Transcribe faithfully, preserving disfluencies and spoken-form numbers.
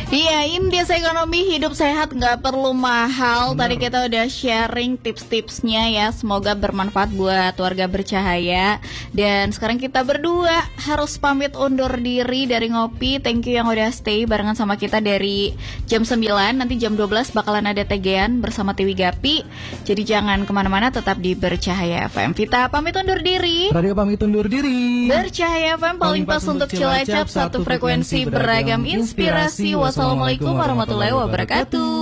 Iya, ini desa ekonomi hidup sehat nggak perlu mahal. Bener. Tadi kita udah sharing tips-tipsnya ya. Semoga bermanfaat buat warga bercahaya. Dan sekarang kita berdua harus pamit undur diri dari Ngopi. Thank you yang udah stay barengan sama kita dari jam sembilan. Nanti jam dua belas bakalan ada Tegean bersama Tiwi Gapi. Jadi jangan kemana-mana, tetap di Bercahaya F M. Vita pamit undur diri. Radio pamit undur diri. Bercahaya F M paling pas untuk Cilacap. Satu frekuensi beragam inspirasi. Wassalamualaikum warahmatullahi wabarakatuh.